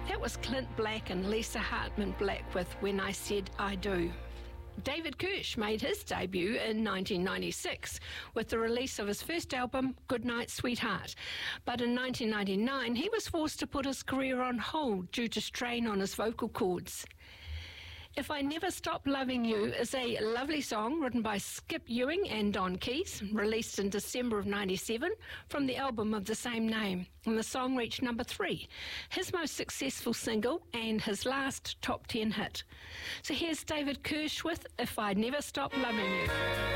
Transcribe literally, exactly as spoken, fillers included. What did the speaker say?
That was Clint Black and Lisa Hartman Black with When I Said I Do. David Kirsch made his debut in nineteen ninety-six with the release of his first album, Goodnight Sweetheart. But in nineteen ninety-nine, he was forced to put his career on hold due to strain on his vocal cords. If I Never Stop Loving You is a lovely song written by Skip Ewing and Don Keys, released in December of ninety-seven from the album of the same name. And the song reached number three, his most successful single and his last top ten hit. So here's David Kirsch with If I Never Stop Loving You.